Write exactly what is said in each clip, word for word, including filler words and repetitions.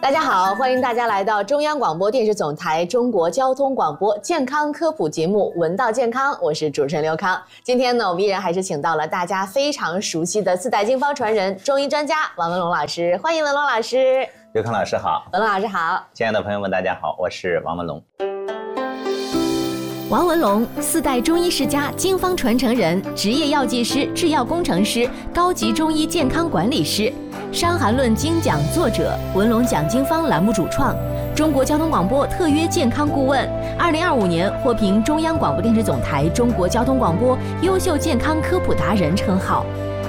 大家好，欢迎大家来到中央广播电视总台中国交通广播健康科普节目《闻道健康》，我是主持人刘康。今天呢，我们依然还是请到了大家非常熟悉的四代经方传人、中医专家王文龙老师，欢迎文龙老师。 刘康老师好， 文龙老师好， 亲爱的朋友们，大家好，我是王文龙。 王文龙，四代中医世家、经方传承人，职业药剂师、制药工程师，高级中医健康管理师，《伤寒论》精讲作者，文龙讲经方栏目主创，中国交通广播特约健康顾问，二零二五年获评中央广播电视总台中国交通广播优秀健康科普达人称号。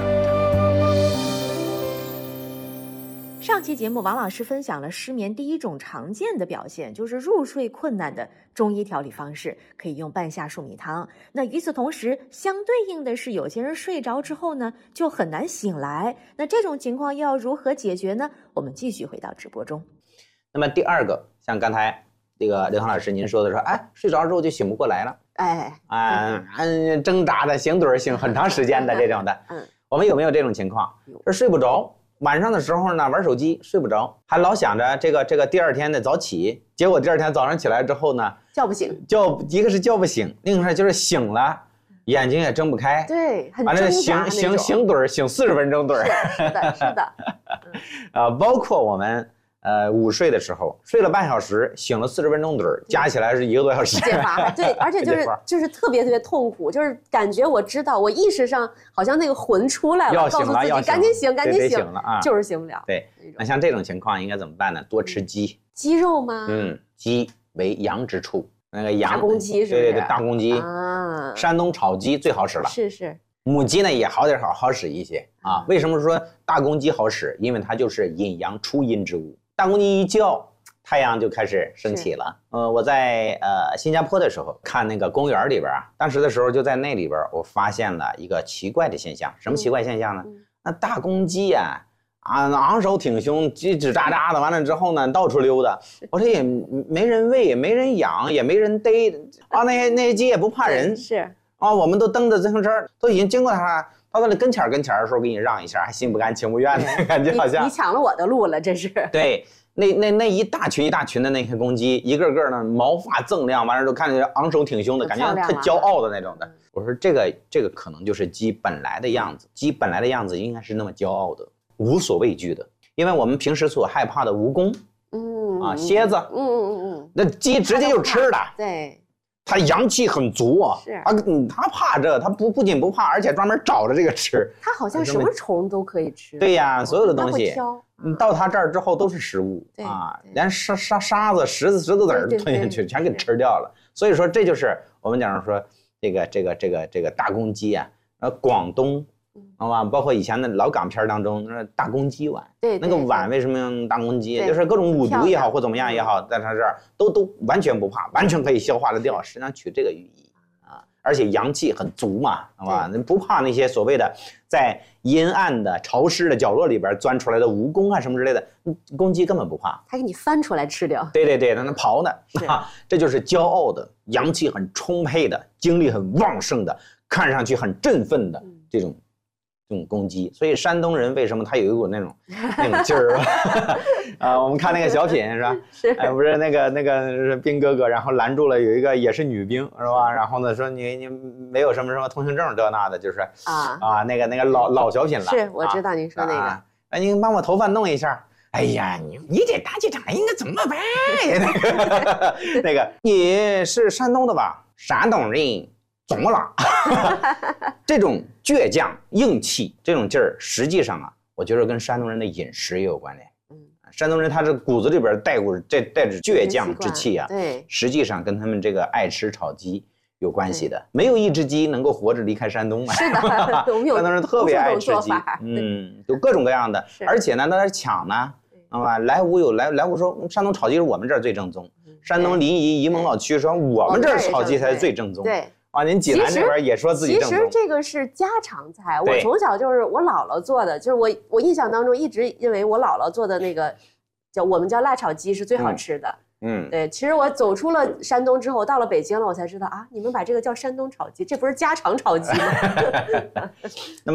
上期节目，王老师分享了失眠第一种常见的表现，就是入睡困难的中医调理方式，可以用半夏树米汤。那与此同时，相对应的是，有些人睡着之后呢，就很难醒来。那这种情况又要如何解决呢？我们继续回到直播中。 那么第二个，像刚才这个刘航老师您说的说，哎，睡着之后就醒不过来了， 哎， 啊，嗯，挣扎的醒盹醒很长时间的这种的，嗯，我们有没有这种情况？是睡不着。晚上的时候呢，玩手机睡不着，还老想着这个这个第二天得早起，结果第二天早上起来之后呢， 叫不醒， 叫一个是叫不醒，另一个就是醒了，眼睛也睁不开， 对，很挣扎那种， 醒醒醒盹醒四十分钟盹， 是的，是的， 啊，包括我们呃午睡的时候，睡了半小时，醒了四十分钟盹，加起来是一个多小时， 解乏，对，而且就是就是特别特别痛苦，就是感觉我知道，我意识上好像那个魂出来了， 要醒了， 告诉自己赶紧醒，赶紧醒， 醒了啊， 就是醒不了。 对，那像这种情况应该怎么办呢？多吃鸡， 鸡肉吗？ 嗯，鸡为阳之处，那个阳大公鸡是不是？ 对对对，大公鸡啊， 山东炒鸡最好使了， 是是。 母鸡呢也好点好好使一些啊。为什么说大公鸡好使？因为它就是引阳出阴之物。大公鸡一叫，太阳就开始升起了。呃，我在呃新加坡的时候看那个公园里边啊，当时的时候就在那里边，我发现了一个奇怪的现象。什么奇怪现象呢？嗯、那大公鸡呀、啊，啊昂首挺胸，叽吱喳喳的，完了之后呢，到处溜达。我说也没人喂，也没人养，也没人逮啊，那些那些鸡也不怕人。 是啊，我们都蹬着自行车，都已经经过它了。到那里跟前儿跟前儿的时候，给你让一下，还心不甘情不愿的感觉，好像你, 你抢了我的路了，这是。 对，那那那一大群一大群的那些公鸡，一个个呢毛发锃亮，完了都看着昂首挺胸的感觉，特骄傲的那种的。我说这个这个可能就是鸡本来的样子，鸡本来的样子应该是那么骄傲的，无所畏惧的。因为我们平时所害怕的蜈蚣，嗯啊蝎子，嗯嗯嗯，那鸡直接就吃了。 对。 它阳气很足啊， 是啊，嗯，它怕这，它不不仅不怕，而且专门找着这个吃。 它好像什么虫都可以吃。 对呀，所有的东西， 嗯， 到它这儿之后都是食物啊，连沙沙沙子、石子、石子子儿吞下去，全给吃掉了。所以说，这就是我们讲说这个这个这个这个大公鸡啊，呃，广东。好吧，包括以前的老港片当中，那大公鸡碗， 对， 那个碗为什么用大公鸡？就是各种五毒也好或怎么样也好，在它这儿都都完全不怕，完全可以消化得掉，实际上取这个寓意啊，而且阳气很足嘛，好吧，不怕那些所谓的在阴暗的潮湿的角落里边钻出来的蜈蚣啊什么之类的，公鸡根本不怕， 它给你翻出来吃掉。 对对对，它能刨呢，啊，这就是骄傲的、阳气很充沛的、精力很旺盛的、看上去很振奋的这种。这种公鸡，所以山东人为什么他有一股那种那种劲儿啊？我们看那个小品是吧？ 是， 哎，不是那个那个兵哥哥，然后拦住了有一个也是女兵是吧？然后呢说你你没有什么什么通行证这那的，就是啊啊那个那个老老小品了。 是，我知道您说那个。 啊，哎，你帮我头发弄一下。哎呀，你你这大机场应该怎么办呀？那个那个你是山东的吧？山东人。怎么了？这种倔强、硬气这种劲儿，实际上啊，我觉得跟山东人的饮食也有关联。嗯，山东人他这骨子里边带股带带着倔强之气啊， 对， 实际上跟他们这个爱吃炒鸡有关系的。没有一只鸡能够活着离开山东嘛？ 是的， 山东人特别爱吃鸡，嗯，有各种各样的，而且呢，那抢呢，啊，来无有来来无说，山东炒鸡是我们这儿最正宗。山东临沂沂蒙老区说我们这儿炒鸡才是最正宗。 对。 啊，您济南这边也说自己正宗。 其实这个是家常菜，我从小就是我姥姥做的，就是我我印象当中一直认为我姥姥做的那个叫我们叫辣炒鸡是最好吃的。嗯，对。其实我走出了山东之后，到了北京了，我才知道啊，你们把这个叫山东炒鸡，这不是家常炒鸡吗？ 那么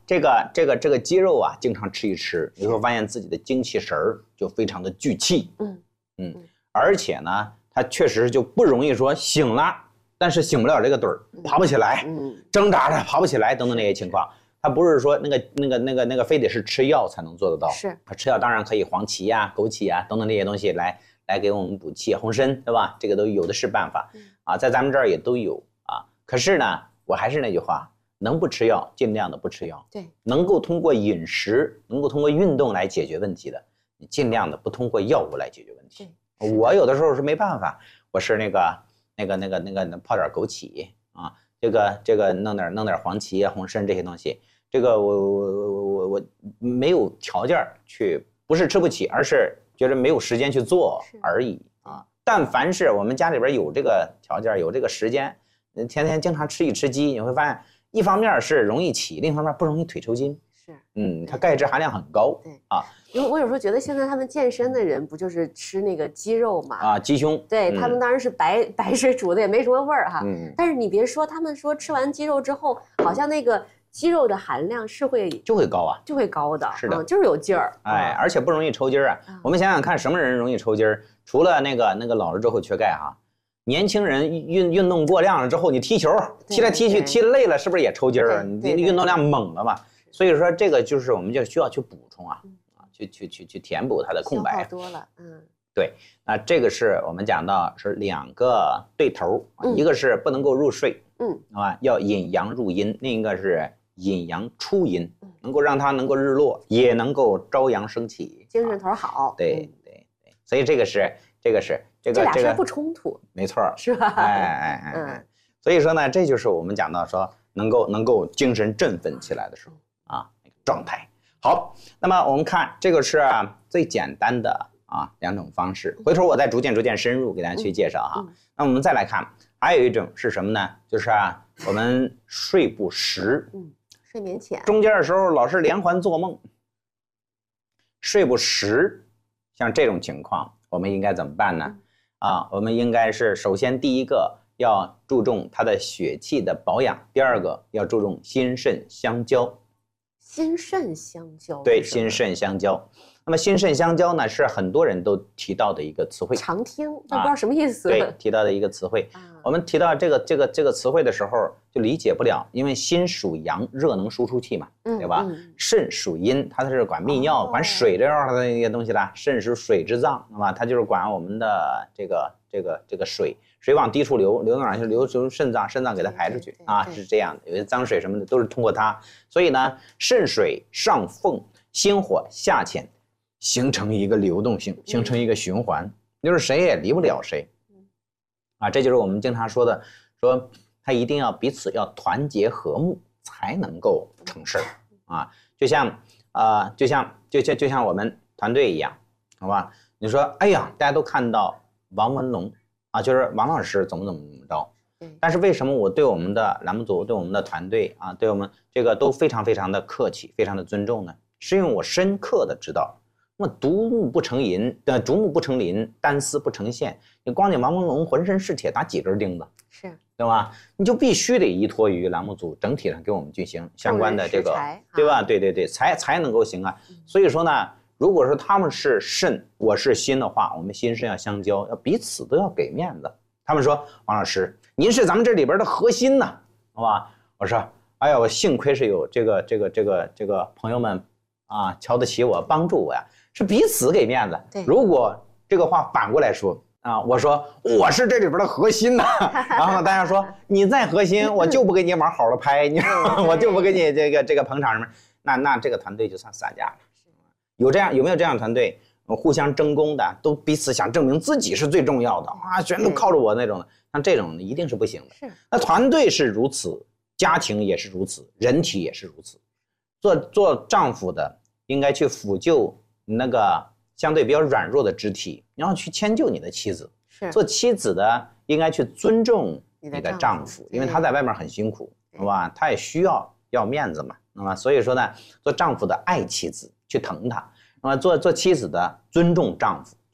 这个这个这个肌肉啊，经常吃一吃，你会发现自己的精气神儿就非常的聚气。嗯嗯，而且呢，它确实就不容易说醒了，但是醒不了这个盹儿，爬不起来，挣扎着爬不起来等等这些情况。它不是说那个那个那个那个非得是吃药才能做得到， 是吃药当然可以黄芪呀、枸杞呀等等这些东西来来给我们补气、红参，对吧？这个都有的是办法啊，在咱们这儿也都有啊。可是呢，我还是那句话，能不吃药尽量的不吃药， 对， 能够通过饮食、能够通过运动来解决问题的，你尽量的不通过药物来解决问题。我有的时候是没办法，我是那个那个那个那个泡点枸杞啊，这个这个弄点弄点黄芪啊、红参这些东西。这个我我我我我没有条件去，不是吃不起，而是觉得没有时间去做而已啊。但凡是我们家里边有这个条件，有这个时间，天天经常吃一吃鸡，你会发现，一方面是容易起，另一方面不容易腿抽筋。 是， 嗯，它钙质含量很高。 对啊， 因为我有时候觉得现在他们健身的人不就是吃那个鸡肉嘛？ 啊，鸡胸。 对、嗯、他们当然是白白水煮的，也没什么味儿哈。 嗯。 但是你别说，他们说吃完鸡肉之后，好像那个。肌肉的含量是会就会高啊， 就会高的， 是的， 嗯、就是有劲儿， 哎，而且不容易抽筋儿啊。嗯、我们想想看，什么人容易抽筋儿？除了那个那个老了之后缺钙哈，年轻人运运动过量了之后，你踢球踢来踢去踢累了，是不是也抽筋儿啊？你你运动量猛了嘛，所以说这个就是我们就需要去补充啊，啊，去去去去填补它的空白。 多了，嗯， 对，那这个是我们讲到是两个对头，嗯、一个是不能够入睡，嗯，啊，要引阳入阴，另一个是。引阳出阴，能够让它能够日落，也能够朝阳升起， 精神头好。 对对对，所以这个是这个是这个这俩事儿不冲突， 没错， 是吧？ 哎哎哎哎，所以说呢，这就是我们讲到说能够能够精神振奋起来的时候啊，那个状态。好，那么我们看这个是最简单的啊两种方式，回头我再逐渐逐渐深入给大家去介绍哈。那我们再来看，还有一种是什么呢？就是啊，我们睡不实。嗯。 睡眠前， 中间的时候老是连环做梦，睡不实，像这种情况，我们应该怎么办呢？嗯、啊，我们应该是首先第一个要注重它的血气的保养，第二个要注重心肾相交。 心肾相交， 对，心肾相交。那么心肾相交呢，是很多人都提到的一个词汇， 常听，不知道什么意思。 啊、对，提到的一个词汇。啊、我们提到这个这个这个词汇的时候，就理解不了，因为心属阳，热能输出气嘛，嗯、对吧？嗯、肾属阴，它是管泌尿、哦、管水这样的一些东西的。肾是水之脏，那么它就是管我们的这个这个这个水，水往低处流，流到哪去？流出肾脏，肾脏给它排出去啊，是这样的。有些脏水什么的都是通过它，所以呢，肾水上奉，心火下潜。形成一个流动性，形成一个循环，就是谁也离不了谁，啊，这就是我们经常说的，说他一定要彼此要团结和睦，才能够成事儿啊。就像啊、呃，就像就像就像我们团队一样，好吧？你说，哎呀，大家都看到王文龙啊，就是王老师怎么怎么怎么着，但是为什么我对我们的栏目组、对我们的团队啊，对我们这个都非常非常的客气，非常的尊重呢？是因为我深刻的知道。那么独木不成林，呃，竹木不成林，单丝不成线。你光你王文龙浑身是铁，打几根钉子， 是， 对吧？你就必须得依托于栏目组整体上给我们进行相关的这个，对吧？对对对，才才能够行啊。所以说呢，如果说他们是肾，我是心的话，我们心肾要相交，要彼此都要给面子。他们说，王老师，您是咱们这里边的核心呐，好吧？我说，哎呀，我幸亏是有这个这个这个这个朋友们啊，瞧得起我，帮助我呀。是彼此给面子。如果这个话反过来说啊，我说我是这里边的核心呐，然后呢，大家说你再核心，我就不给你往好了拍，你我就不给你这个这个捧场什么，那那这个团队就算散架了。有这样有没有这样的团队，互相争功的，都彼此想证明自己是最重要的啊，全都靠着我那种的，那这种一定是不行的。是，那团队是如此，家庭也是如此，人体也是如此。做做丈夫的应该去抚救那个相对比较软弱的肢体，然后去迁就你的妻子。是，做妻子的应该去尊重你的丈夫，因为他在外面很辛苦，是吧？他也需要要面子嘛，那么所以说呢，做丈夫的爱妻子，去疼她；那么做做妻子的尊重丈夫，去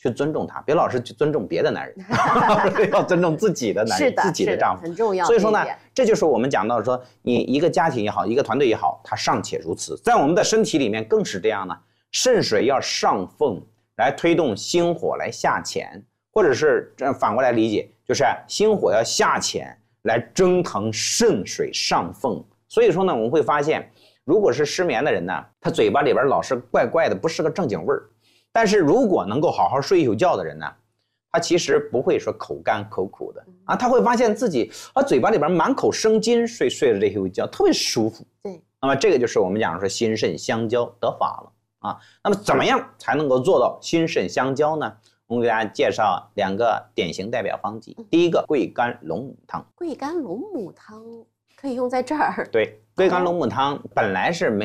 去尊重他，别老是去尊重别的男人，要尊重自己的男人， 是的自己的丈夫， 很重要。 所以说呢，这就是我们讲到说，你一个家庭也好，一个团队也好，它尚且如此，在我们的身体里面更是这样呢。肾水要上奉，来推动心火来下潜，或者是这反过来理解，就是心火要下潜来蒸腾肾水上奉。所以说呢，我们会发现，如果是失眠的人呢，他嘴巴里边老是怪怪的，不是个正经味儿。但是如果能够好好睡一宿觉的人呢，他其实不会说口干口苦的啊，他会发现自己啊嘴巴里边满口生津，睡睡了这一宿觉特别舒服。 对， 那么这个就是我们讲说心肾相交得法了啊。那么怎么样才能够做到心肾相交呢？我们给大家介绍两个典型代表方剂。第一个桂干龙母汤。 桂干龙母汤可以用在这儿。 对，桂干龙母汤本来是没